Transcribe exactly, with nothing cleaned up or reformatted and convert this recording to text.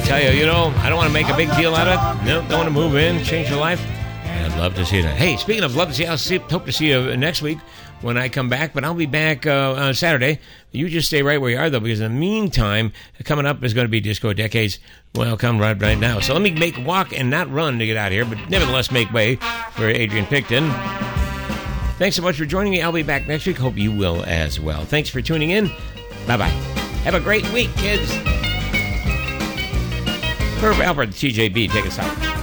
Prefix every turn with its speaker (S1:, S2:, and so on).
S1: tell you, you know, I don't want to make a big deal out of it. No, don't want to move in, change your life. I'd love to see you. Hey, speaking of love to see you, I'll see, hope to see you next week when I come back, but I'll be back uh, on Saturday. You just stay right where you are, though, because in the meantime, coming up is going to be Disco Decades. Well, come right, right now. So let me make walk and not run to get out of here, but nevertheless make way for Adrian Picton. Thanks so much for joining me. I'll be back next week. Hope you will as well. Thanks for tuning in. Bye-bye. Have a great week, kids. Herb Alpert, T J B, take us out.